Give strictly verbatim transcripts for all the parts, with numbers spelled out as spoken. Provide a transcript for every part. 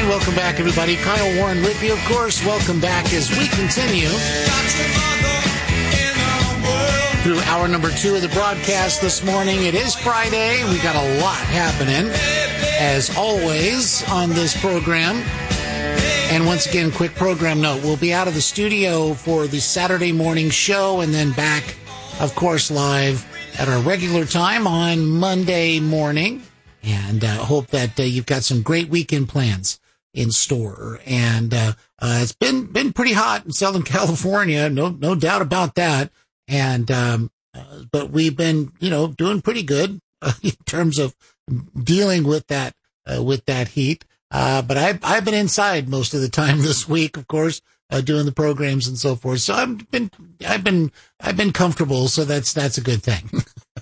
Welcome back, everybody. Kyle Warren Whitby, of course. Welcome back as we continue through hour number two of the broadcast this morning. It is Friday. We got a lot happening, as always, on this program. And once again, quick program note. We'll be out of the studio for the Saturday morning show and then back, of course, live at our regular time on Monday morning. And uh, hope that uh, you've got some great weekend plans in store. And uh, uh, it's been been pretty hot in Southern California, no no doubt about that. And um, uh, but we've been, you know, doing pretty good uh, in terms of dealing with that uh, with that heat. Uh, but I've I've been inside most of the time this week, of course, uh, doing the programs and so forth. So I've been I've been I've been comfortable. So that's that's a good thing.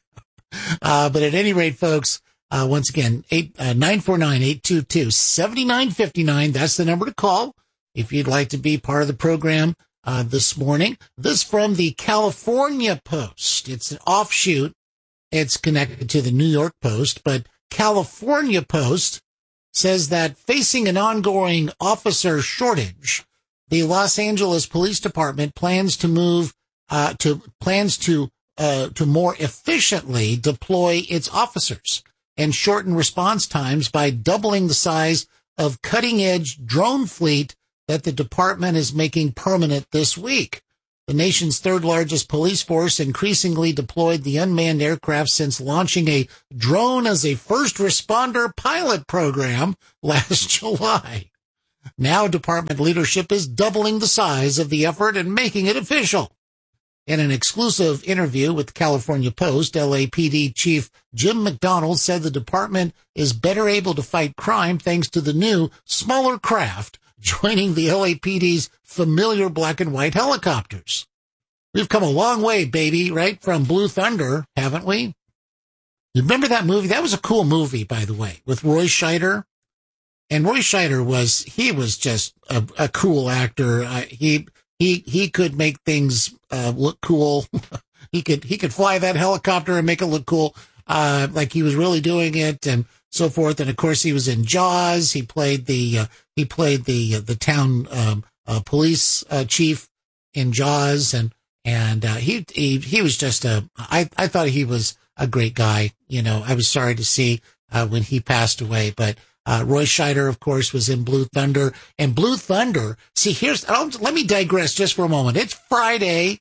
uh, but at any rate, folks. Uh, once again, eight, uh, nine four nine, eight two two, seven nine five nine. That's the number to call if you'd like to be part of the program uh, this morning. This from the California Post. It's an offshoot. It's connected to the New York Post, but California Post says that facing an ongoing officer shortage, the Los Angeles Police Department plans to move uh, to plans to uh, to more efficiently deploy its officers and shorten response times by doubling the size of cutting-edge drone fleet that the department is making permanent this week. The nation's third-largest police force increasingly deployed the unmanned aircraft since launching a drone as a first responder pilot program last July. Now department leadership is doubling the size of the effort and making it official. In an exclusive interview with the California Post, L A P D Chief Jim McDonald said the department is better able to fight crime thanks to the new, smaller craft joining the L A P D's familiar black and white helicopters. We've come a long way, baby, right? From Blue Thunder, haven't we? You remember that movie? That was a cool movie, by the way, with Roy Scheider. And Roy Scheider was, he was just a, a cool actor. Uh, he... He he could make things uh, look cool. he could he could fly that helicopter and make it look cool, uh, like he was really doing it, and so forth. And of course, he was in Jaws. He played the uh, he played the uh, the town um, uh, police uh, chief in Jaws, and and uh, he he he was just a. I I thought he was a great guy. You know, I was sorry to see uh, when he passed away, but. Uh, Roy Scheider, of course, was in Blue Thunder. And Blue Thunder, see, here's, I'll, let me digress just for a moment. It's Friday,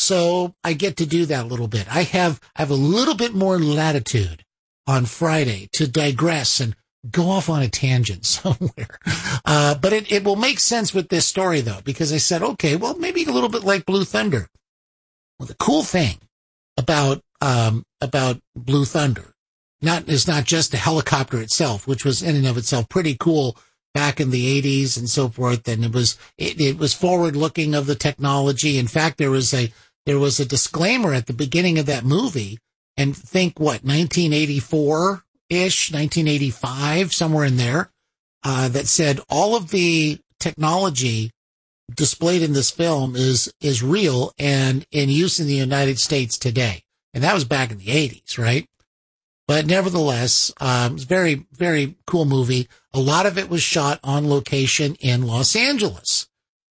so I get to do that a little bit. I have, I have a little bit more latitude on Friday to digress and go off on a tangent somewhere. Uh, but it, it will make sense with this story, though, because I said, okay, well, maybe a little bit like Blue Thunder. Well, the cool thing about, um, about Blue Thunder, Not, it's not just the helicopter itself, which was in and of itself pretty cool back in the eighties and so forth. And it was, it, it was forward looking of the technology. In fact, there was a, there was a disclaimer at the beginning of that movie, and think what, nineteen eighty-four ish, nineteen eighty-five, somewhere in there, uh, that said all of the technology displayed in this film is, is real and in use in the United States today. And that was back in the eighties, right? But nevertheless, um, it's a very, very cool movie. A lot of it was shot on location in Los Angeles.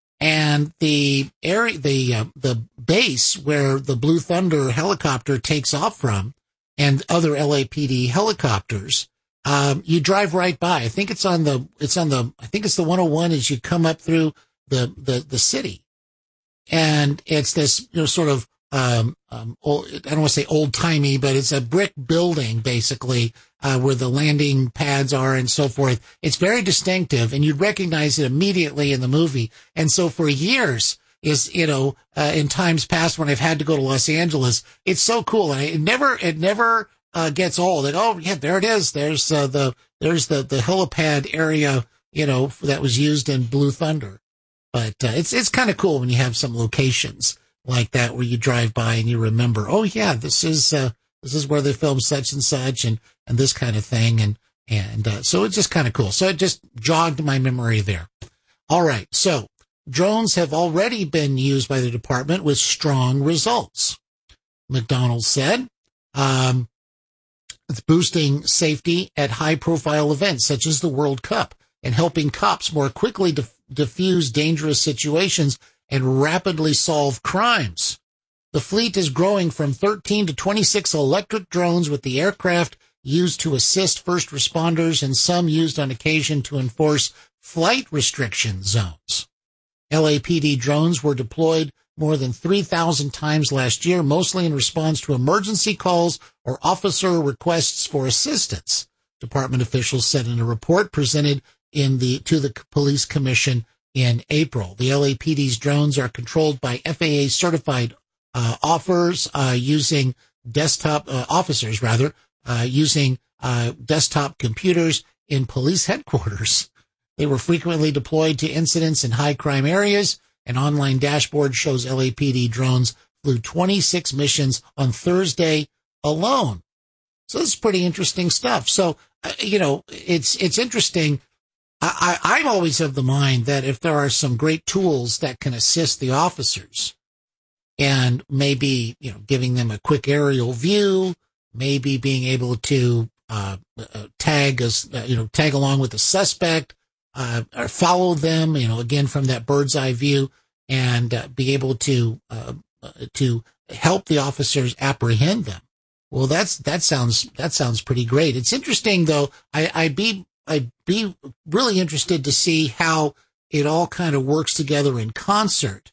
And the area, the, uh, the base where the Blue Thunder helicopter takes off from and other L A P D helicopters, um, you drive right by. I think it's on the, it's on the, I think it's the one oh one as you come up through the, the, the city. And it's this, you know, sort of, Um, um, old, I don't want to say old timey, but it's a brick building basically, uh, where the landing pads are and so forth. It's very distinctive and you'd recognize it immediately in the movie. And so for years is, you know, uh, in times past when I've had to go to Los Angeles, it's so cool. And it never, it never, uh, gets old. And oh yeah, there it is. There's, uh, the, there's the, the helipad area, you know, that was used in Blue Thunder. But, uh, it's, it's kind of cool when you have some locations like that where you drive by and you remember, oh yeah, this is, uh, this is where they filmed such and such and, and this kind of thing. And, and, uh, so it's just kind of cool. So it just jogged my memory there. All right. So drones have already been used by the department with strong results. McDonald said, um, it's boosting safety at high profile events such as the World Cup. and helping cops more quickly def- diffuse dangerous situations and rapidly solve crimes. The fleet is growing from thirteen to twenty-six electric drones, with the aircraft used to assist first responders and some used on occasion to enforce flight restriction zones. L A P D drones were deployed more than three thousand times last year, mostly in response to emergency calls or officer requests for assistance, department officials said in a report presented in the to the Police Commission in April. The L A P D's drones are controlled by F A A-certified uh, offers uh, using desktop uh, officers, rather, uh, using uh, desktop computers in police headquarters. They were frequently deployed to incidents in high-crime areas. An online dashboard shows L A P D drones flew twenty-six missions on Thursday alone. So this is pretty interesting stuff. So, uh, you know, it's it's interesting. I, I, I'm always of the mind that if there are some great tools that can assist the officers, and maybe, you know, giving them a quick aerial view, maybe being able to uh, uh, tag us, uh, you know, tag along with the suspect, uh, or follow them, you know, again from that bird's eye view, and uh, be able to uh, to help the officers apprehend them. Well, that's that sounds that sounds pretty great. It's interesting though. I, I'd be I'd be really interested to see how it all kind of works together in concert.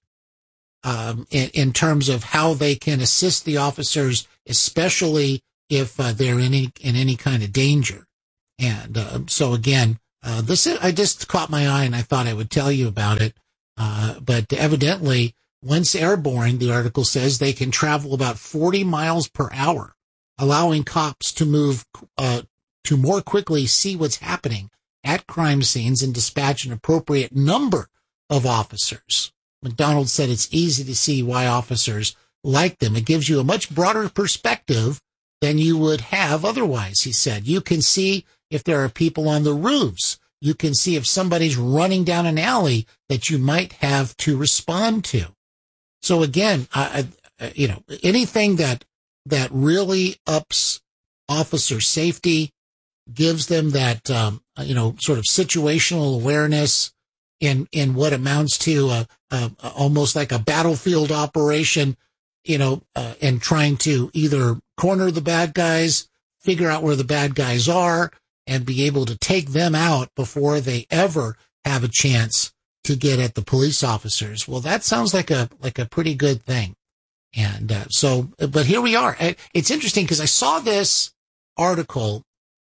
Um, in, in terms of how they can assist the officers, especially if uh, they're in any, in any kind of danger. And uh, so again, uh, this I just caught my eye, and I thought I would tell you about it. Uh, but evidently, once airborne, the article says they can travel about forty miles per hour, allowing cops to move uh, to more quickly see what's happening at crime scenes and dispatch an appropriate number of officers. McDonald said it's easy to see why officers like them. It gives you a much broader perspective than you would have otherwise, he said. You can see if there are people on the roofs. You can see if somebody's running down an alley that you might have to respond to. So again, I, I, you know, anything that that really ups officer safety, gives them that, um, you know, sort of situational awareness, in, in what amounts to a, a, a almost like a battlefield operation, you know, uh, and trying to either corner the bad guys, figure out where the bad guys are, and be able to take them out before they ever have a chance to get at the police officers. Well, that sounds like a, like a pretty good thing. And, uh, so, but here we are. It's interesting because I saw this article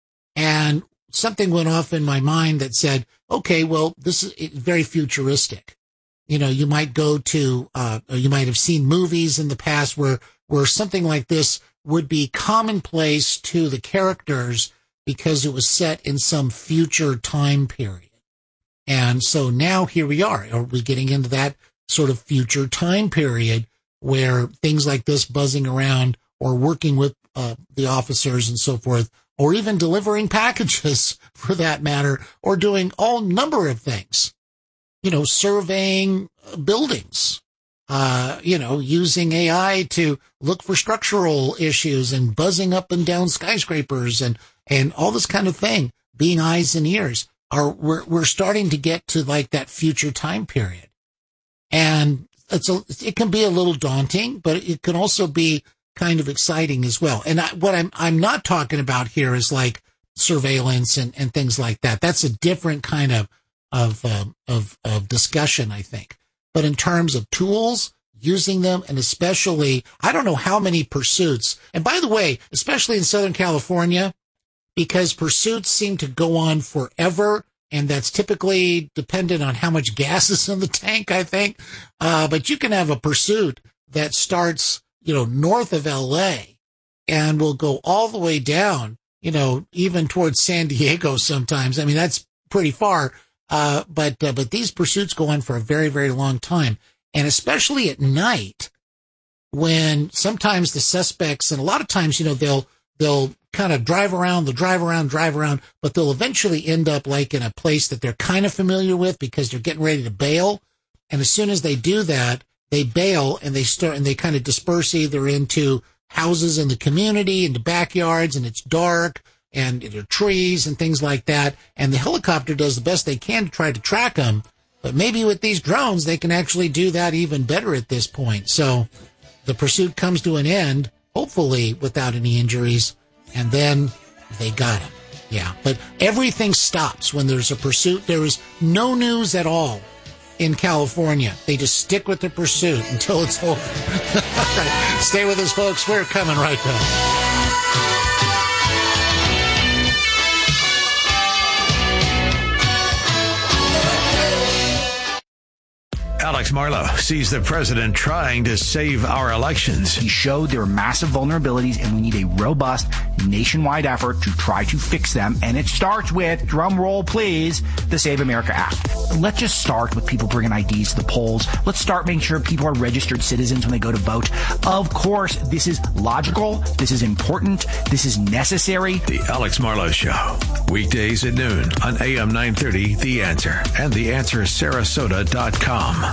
and something went off in my mind that said, okay, well, this is very futuristic. You know, you might go to, uh, or you might have seen movies in the past where, where something like this would be commonplace to the characters because it was set in some future time period. And so now here we are. Are we getting into that sort of future time period where things like this buzzing around or working with uh, the officers and so forth, or even delivering packages for that matter, or doing all number of things, you know, surveying buildings, uh, you know, using A I to look for structural issues and buzzing up and down skyscrapers and, and all this kind of thing, being eyes and ears. Are we're, we're starting to get to like that future time period. And it's a, it can be a little daunting, but it can also be kind of exciting as well. And I, what I'm, I'm not talking about here is like surveillance and, and things like that. That's a different kind of, of, um, of, of discussion, I think. But in terms of tools, using them, and especially, I don't know how many pursuits. And by the way, especially in Southern California, because pursuits seem to go on forever, and that's typically dependent on how much gas is in the tank, I think. Uh, but you can have a pursuit that starts, you know, north of L A and will go all the way down, you know, even towards San Diego sometimes. I mean, that's pretty far. Uh, but, uh, but these pursuits go on for a very, very long time. And especially at night, when sometimes the suspects, and a lot of times, you know, they'll, they'll kind of drive around, they'll drive around, drive around, but they'll eventually end up like in a place that they're kind of familiar with because they're getting ready to bail. And as soon as they do that, they bail and they start, and they kind of disperse either into houses in the community, into backyards, and it's dark. and there are trees and things like that. And the helicopter does the best they can to try to track them. But maybe with these drones, they can actually do that even better at this point. So the pursuit comes to an end, hopefully without any injuries, and then they got him. Yeah, but everything stops when there's a pursuit. There is no news at all in California. They just stick with the pursuit until it's over. All right, stay with us, folks. We're coming right back. Alex Marlow sees the president trying to save our elections. He showed there are massive vulnerabilities and we need a robust nationwide effort to try to fix them. And it starts with, drum roll please, the Save America Act. Let's just start with people bringing I Ds to the polls. Let's start making sure people are registered citizens when they go to vote. Of course, this is logical. This is important. This is necessary. The Alex Marlow Show. Weekdays at noon on A M nine thirty, The Answer, and the answer sarasota dot com.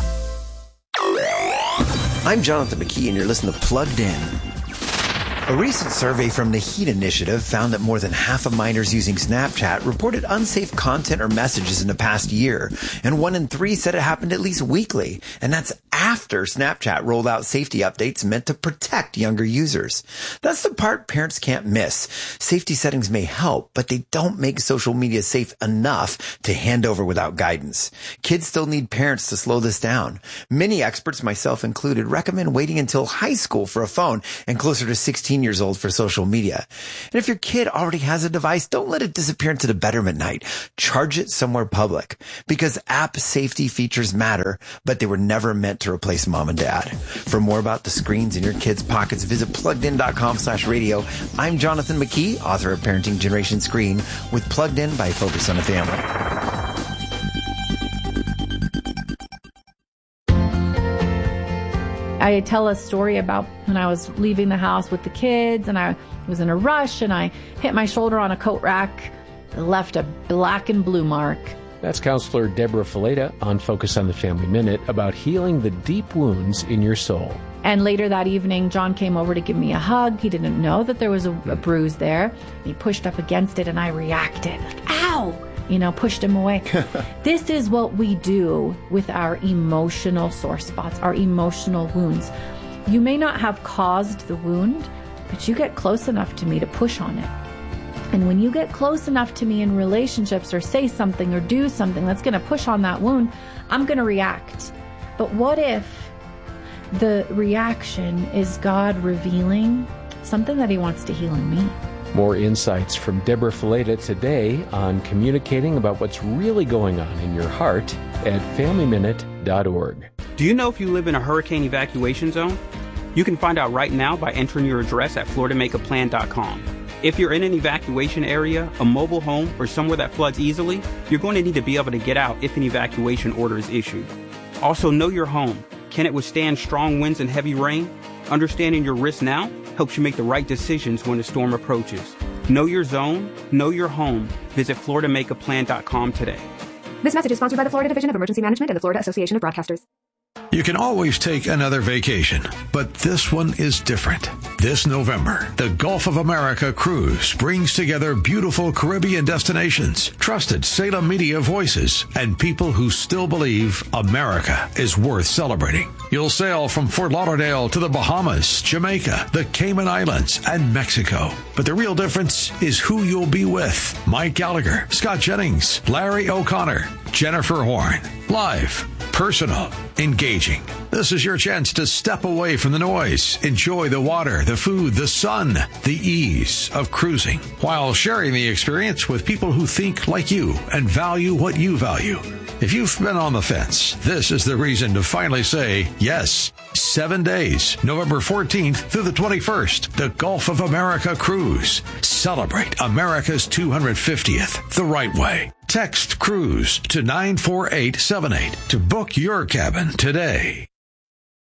I'm Jonathan McKee, and you're listening to Plugged In. A recent survey from the HEAT Initiative found that more than half of minors using Snapchat reported unsafe content or messages in the past year, and one in three said it happened at least weekly, and that's after Snapchat rolled out safety updates meant to protect younger users. That's the part parents can't miss. Safety settings may help, but they don't make social media safe enough to hand over without guidance. Kids still need parents to slow this down. Many experts, myself included, recommend waiting until high school for a phone and closer to sixteen years old for social media. And if your kid already has a device, don't let it disappear into the bedroom at night. Charge it somewhere public, because app safety features matter, but they were never meant to replace mom and dad. For more about the screens in your kids' pockets, visit pluggedin.com slash radio. I'm Jonathan McKee, author of Parenting Generation Screen, with Plugged In by Focus on the Family. I tell a story about when I was leaving the house with the kids and I was in a rush and I hit my shoulder on a coat rack, left a black and blue mark. That's Counselor Deborah Fileta on Focus on the Family Minute about healing the deep wounds in your soul. And later that evening, John came over to give me a hug. He didn't know that there was a, a bruise there. He pushed up against it and I reacted like, ow! You know, pushed him away. This is what we do with our emotional sore spots, our emotional wounds. You may not have caused the wound, but you get close enough to me to push on it. And when you get close enough to me in relationships or say something or do something that's going to push on that wound, I'm going to react. But what if the reaction is God revealing something that he wants to heal in me? More insights from Deborah Fileta today on communicating about what's really going on in your heart at family minute dot org. Do you know if you live in a hurricane evacuation zone? You can find out right now by entering your address at florida make a plan dot com. If you're in an evacuation area, a mobile home, or somewhere that floods easily, you're going to need to be able to get out if an evacuation order is issued. Also, know your home. Can it withstand strong winds and heavy rain? Understanding your risk now helps you make the right decisions when a storm approaches. Know your zone, know your home. Visit florida make a plan dot com today. This message is sponsored by the Florida Division of Emergency Management and the Florida Association of Broadcasters. You can always take another vacation, but this one is different. This November, the Gulf of America Cruise brings together beautiful Caribbean destinations, trusted Salem media voices, and people who still believe America is worth celebrating. You'll sail from Fort Lauderdale to the Bahamas, Jamaica, the Cayman Islands, and Mexico. But the real difference is who you'll be with. Mike Gallagher, Scott Jennings, Larry O'Connor, Jennifer Horn. Live, personal, engaging. This is your chance to step away from the noise, enjoy the water, the food, the sun, the ease of cruising, while sharing the experience with people who think like you and value what you value. If you've been on the fence, this is the reason to finally say yes. Seven days, November fourteenth through the twenty-first, the Gulf of America Cruise. Celebrate America's two hundred fiftieth the right way. Text CRUISE to nine four eight seven eight to book your cabin today.